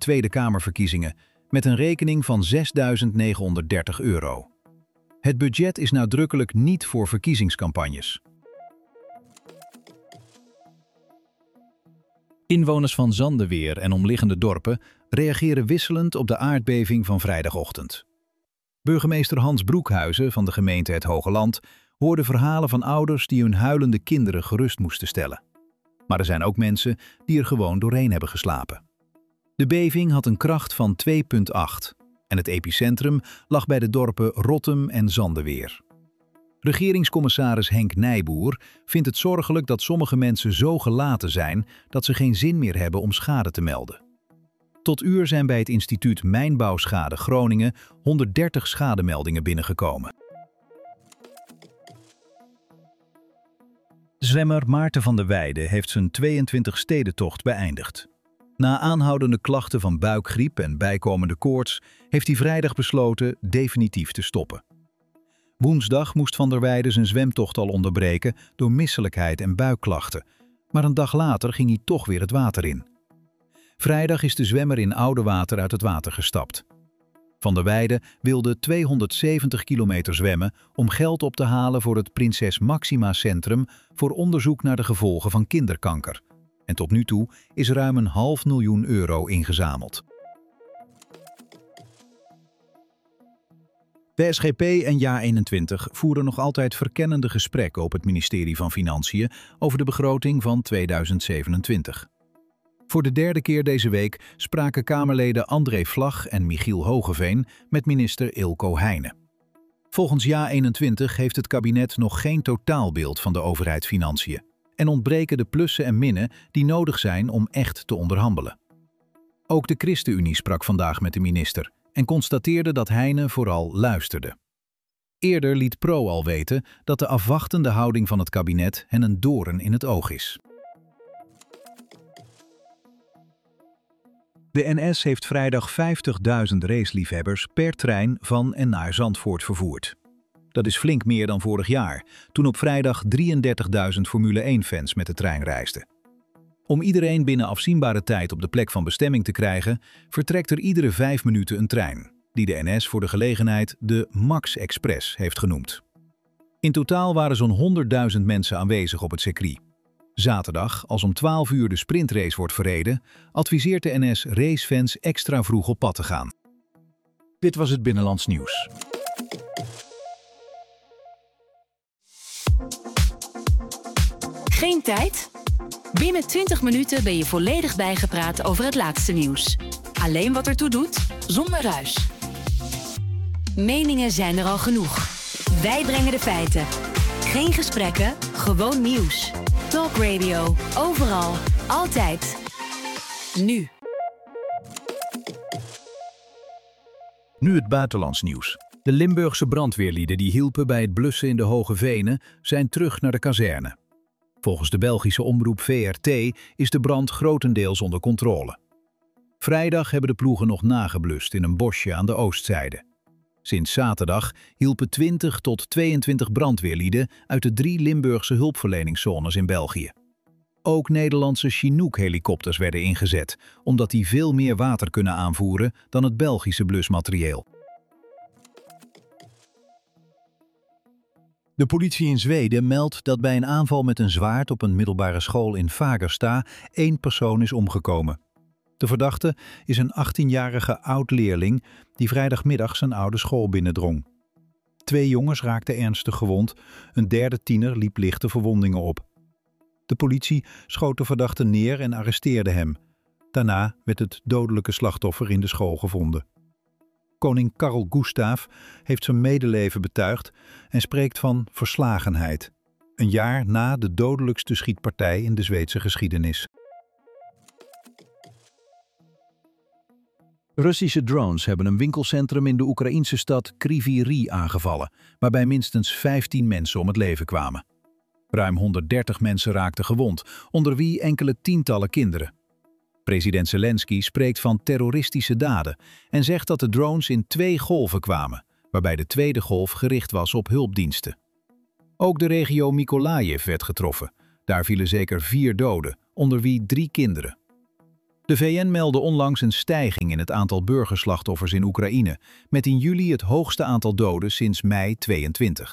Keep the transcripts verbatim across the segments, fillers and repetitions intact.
Tweede Kamerverkiezingen met een rekening van zesduizend negenhonderddertig euro. Het budget is nadrukkelijk niet voor verkiezingscampagnes. Inwoners van Zandeweer en omliggende dorpen reageren wisselend op de aardbeving van vrijdagochtend. Burgemeester Hans Broekhuizen van de gemeente Het Hogeland hoorde verhalen van ouders die hun huilende kinderen gerust moesten stellen. Maar er zijn ook mensen die er gewoon doorheen hebben geslapen. De beving had een kracht van twee komma acht en het epicentrum lag bij de dorpen Rottum en Zandeweer. Regeringscommissaris Henk Nijboer vindt het zorgelijk dat sommige mensen zo gelaten zijn dat ze geen zin meer hebben om schade te melden. Tot uur zijn bij het instituut Mijnbouwschade Groningen honderddertig schademeldingen binnengekomen. Zwemmer Maarten van der Weijden heeft zijn tweeëntwintig stedentocht beëindigd. Na aanhoudende klachten van buikgriep en bijkomende koorts heeft hij vrijdag besloten definitief te stoppen. Woensdag moest van der Weijden zijn zwemtocht al onderbreken door misselijkheid en buikklachten, maar een dag later ging hij toch weer het water in. Vrijdag is de zwemmer in Oudewater uit het water gestapt. Van der Weijden wilde tweehonderdzeventig kilometer zwemmen om geld op te halen voor het Prinses Maxima Centrum voor onderzoek naar de gevolgen van kinderkanker. En tot nu toe is ruim een half miljoen euro ingezameld. De S G P en Ja eenentwintig voeren nog altijd verkennende gesprekken op het ministerie van Financiën over de begroting van tweeduizend zevenentwintig. Voor de derde keer deze week spraken Kamerleden André Vlag en Michiel Hogeveen met minister Ilko Heijnen. Volgens Ja eenentwintig heeft het kabinet nog geen totaalbeeld van de overheidsfinanciën en ontbreken de plussen en minnen die nodig zijn om echt te onderhandelen. Ook de ChristenUnie sprak vandaag met de minister en constateerde dat Heijnen vooral luisterde. Eerder liet Pro al weten dat de afwachtende houding van het kabinet hen een doorn in het oog is. De N S heeft vrijdag vijftigduizend raceliefhebbers per trein van en naar Zandvoort vervoerd. Dat is flink meer dan vorig jaar, toen op vrijdag drieëndertigduizend Formule één-fans met de trein reisden. Om iedereen binnen afzienbare tijd op de plek van bestemming te krijgen, vertrekt er iedere vijf minuten een trein, die de N S voor de gelegenheid de Max Express heeft genoemd. In totaal waren zo'n honderdduizend mensen aanwezig op het circuit. Zaterdag, als om twaalf uur de sprintrace wordt verreden, adviseert de N S racefans extra vroeg op pad te gaan. Dit was het Binnenlands Nieuws. Geen tijd? Binnen twintig minuten ben je volledig bijgepraat over het laatste nieuws. Alleen wat ertoe doet, zonder ruis. Meningen zijn er al genoeg. Wij brengen de feiten. Geen gesprekken, gewoon nieuws. Talk Radio. Overal. Altijd. Nu. Nu het buitenlands nieuws. De Limburgse brandweerlieden die hielpen bij het blussen in de Hoge Venen zijn terug naar de kazerne. Volgens de Belgische omroep V R T is de brand grotendeels onder controle. Vrijdag hebben de ploegen nog nageblust in een bosje aan de oostzijde. Sinds zaterdag hielpen twintig tot tweeëntwintig brandweerlieden uit de drie Limburgse hulpverleningszones in België. Ook Nederlandse Chinook-helikopters werden ingezet, omdat die veel meer water kunnen aanvoeren dan het Belgische blusmaterieel. De politie in Zweden meldt dat bij een aanval met een zwaard op een middelbare school in Fagersta één persoon is omgekomen. De verdachte is een achttienjarige oud-leerling die vrijdagmiddag zijn oude school binnendrong. Twee jongens raakten ernstig gewond, een derde tiener liep lichte verwondingen op. De politie schoot de verdachte neer en arresteerde hem. Daarna werd het dodelijke slachtoffer in de school gevonden. Koning Carl Gustaf heeft zijn medeleven betuigd en spreekt van verslagenheid. Een jaar na de dodelijkste schietpartij in de Zweedse geschiedenis. Russische drones hebben een winkelcentrum in de Oekraïense stad Kryvyi Rih aangevallen, waarbij minstens vijftien mensen om het leven kwamen. Ruim honderddertig mensen raakten gewond, onder wie enkele tientallen kinderen. President Zelensky spreekt van terroristische daden en zegt dat de drones in twee golven kwamen, waarbij de tweede golf gericht was op hulpdiensten. Ook de regio Mykolaiv werd getroffen. Daar vielen zeker vier doden, onder wie drie kinderen. De V N meldde onlangs een stijging in het aantal burgerslachtoffers in Oekraïne, met in juli het hoogste aantal doden sinds mei tweeëntwintig.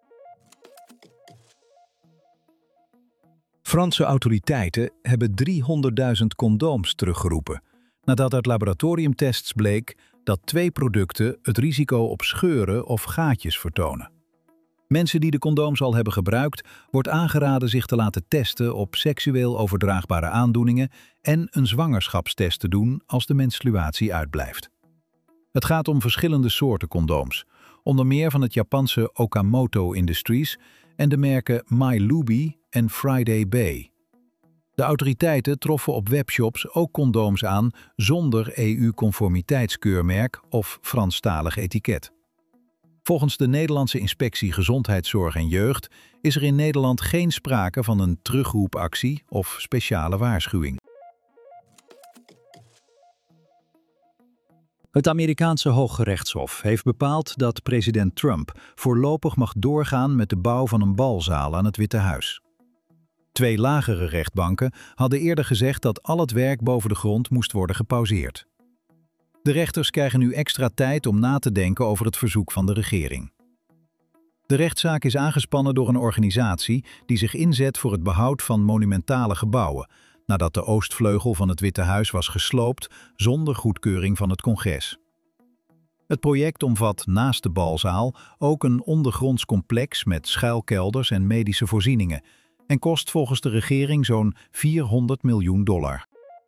Franse autoriteiten hebben driehonderdduizend condooms teruggeroepen, nadat uit laboratoriumtests bleek dat twee producten het risico op scheuren of gaatjes vertonen. Mensen die de condooms al hebben gebruikt, wordt aangeraden zich te laten testen op seksueel overdraagbare aandoeningen en een zwangerschapstest te doen als de menstruatie uitblijft. Het gaat om verschillende soorten condooms, onder meer van het Japanse Okamoto Industries en de merken MyLuby en Friday Bay. De autoriteiten troffen op webshops ook condooms aan zonder E U-conformiteitskeurmerk of Franstalig etiket. Volgens de Nederlandse Inspectie Gezondheidszorg en Jeugd is er in Nederland geen sprake van een terugroepactie of speciale waarschuwing. Het Amerikaanse Hooggerechtshof heeft bepaald dat president Trump voorlopig mag doorgaan met de bouw van een balzaal aan het Witte Huis. Twee lagere rechtbanken hadden eerder gezegd dat al het werk boven de grond moest worden gepauzeerd. De rechters krijgen nu extra tijd om na te denken over het verzoek van de regering. De rechtszaak is aangespannen door een organisatie die zich inzet voor het behoud van monumentale gebouwen, nadat de oostvleugel van het Witte Huis was gesloopt zonder goedkeuring van het congres. Het project omvat naast de balzaal ook een ondergronds complex met schuilkelders en medische voorzieningen en kost volgens de regering zo'n vierhonderd miljoen dollar.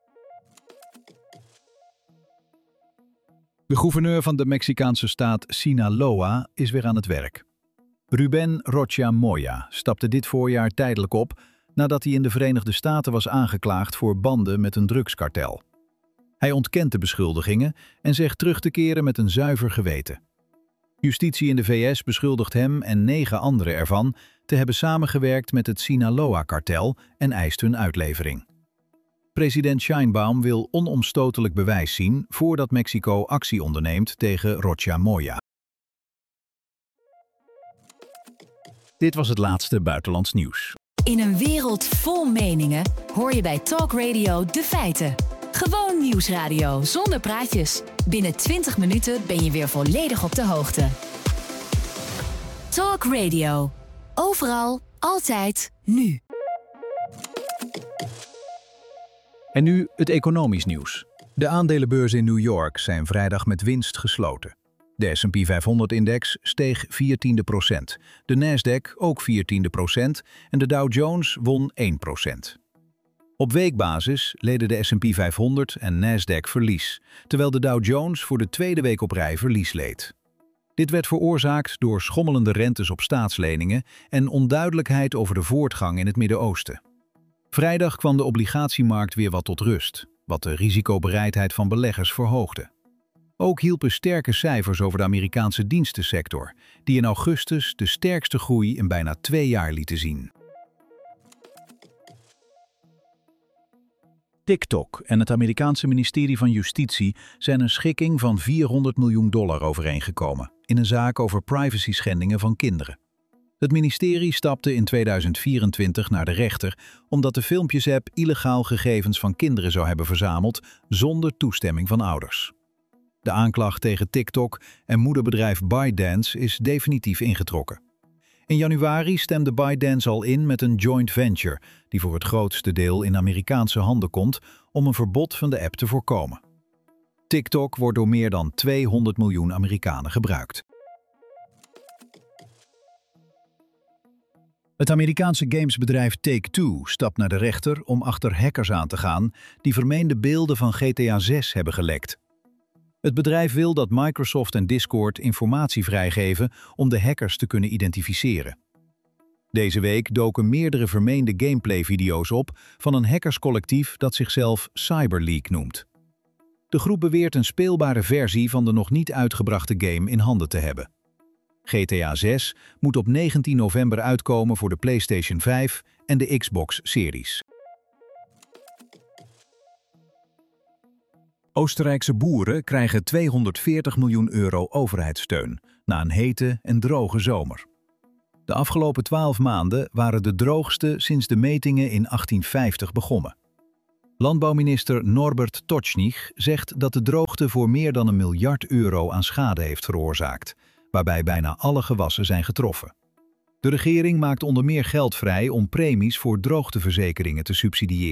De gouverneur van de Mexicaanse staat Sinaloa is weer aan het werk. Rubén Rocha Moya stapte dit voorjaar tijdelijk op nadat hij in de Verenigde Staten was aangeklaagd voor banden met een drugskartel. Hij ontkent de beschuldigingen en zegt terug te keren met een zuiver geweten. Justitie in de V S beschuldigt hem en negen anderen ervan te hebben samengewerkt met het Sinaloa-kartel en eist hun uitlevering. President Sheinbaum wil onomstotelijk bewijs zien voordat Mexico actie onderneemt tegen Rocha Moya. Dit was het laatste buitenlands nieuws. In een wereld vol meningen hoor je bij Talk Radio de feiten. Gewoon nieuwsradio zonder praatjes. Binnen twintig minuten ben je weer volledig op de hoogte. Talk Radio. Overal, altijd, nu. En nu het economisch nieuws. De aandelenbeurzen in New York zijn vrijdag met winst gesloten. De S en P vijfhonderd-index steeg viertiende procent, de Nasdaq ook viertiende procent en de Dow Jones won één procent. Op weekbasis leden de S en P vijfhonderd en Nasdaq verlies, terwijl de Dow Jones voor de tweede week op rij verlies leed. Dit werd veroorzaakt door schommelende rentes op staatsleningen en onduidelijkheid over de voortgang in het Midden-Oosten. Vrijdag kwam de obligatiemarkt weer wat tot rust, wat de risicobereidheid van beleggers verhoogde. Ook hielpen sterke cijfers over de Amerikaanse dienstensector, die in augustus de sterkste groei in bijna twee jaar lieten zien. TikTok en het Amerikaanse ministerie van Justitie zijn een schikking van vierhonderd miljoen dollar overeengekomen in een zaak over privacy-schendingen van kinderen. Het ministerie stapte in tweeduizend vierentwintig naar de rechter omdat de filmpjesapp illegaal gegevens van kinderen zou hebben verzameld zonder toestemming van ouders. De aanklacht tegen TikTok en moederbedrijf ByteDance is definitief ingetrokken. In januari stemde ByteDance al in met een joint venture die voor het grootste deel in Amerikaanse handen komt om een verbod van de app te voorkomen. TikTok wordt door meer dan tweehonderd miljoen Amerikanen gebruikt. Het Amerikaanse gamesbedrijf Take-Two stapt naar de rechter om achter hackers aan te gaan die vermeende beelden van G T A zes hebben gelekt. Het bedrijf wil dat Microsoft en Discord informatie vrijgeven om de hackers te kunnen identificeren. Deze week doken meerdere vermeende gameplay-video's op van een hackerscollectief dat zichzelf CyberLeak noemt. De groep beweert een speelbare versie van de nog niet uitgebrachte game in handen te hebben. G T A zes moet op negentien november uitkomen voor de PlayStation vijf en de Xbox Series. Oostenrijkse boeren krijgen tweehonderdveertig miljoen euro overheidssteun na een hete en droge zomer. De afgelopen twaalf maanden waren de droogste sinds de metingen in achttienvijftig begonnen. Landbouwminister Norbert Točník zegt dat de droogte voor meer dan een miljard euro aan schade heeft veroorzaakt, waarbij bijna alle gewassen zijn getroffen. De regering maakt onder meer geld vrij om premies voor droogteverzekeringen te subsidiëren.